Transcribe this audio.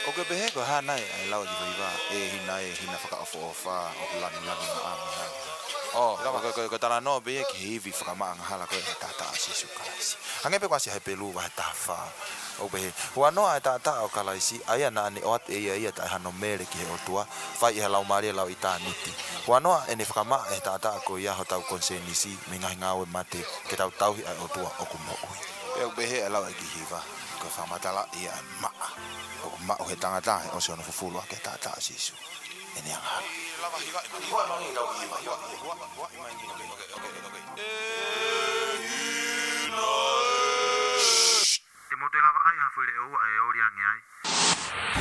Oke behe ko hanai ai lau di viva hina faka ofa o lani ma ami. Oh, ko tala no be ke hivi faka ma hala ko tata asisu kalasi. Hange pe kwasi hepelu wa tafa. O be wa no ai tata o kalasi ai na ni ot e ta hano mere ke o tua fa i lau mari lau itaniti. Wa no ene faka ma tata ko ya hotau konsenisi minga ngawe mate ke tau ai o tua o kumo. E behe lau ki hiva ko fa matala ia ma. Ma o he tangata o se ono fufulu ke tata asisu. Ene anga. Lava hiva. Hiva mangi lau hiva. Hiva mangi. Okay. Te mo te lava ai ha fuere o ai ori angi ai.